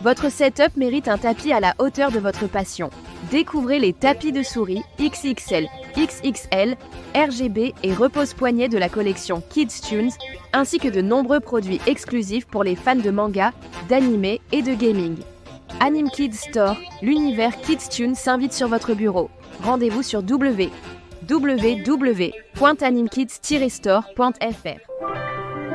Votre setup mérite un tapis à la hauteur de votre passion. Découvrez les tapis de souris XXL, XXL, RGB et repose-poignet de la collection Kids Tunes, ainsi que de nombreux produits exclusifs pour les fans de manga, d'anime et de gaming. Anime Kids Store, l'univers Kids Tunes s'invite sur votre bureau. Rendez-vous sur www.animekids-store.fr.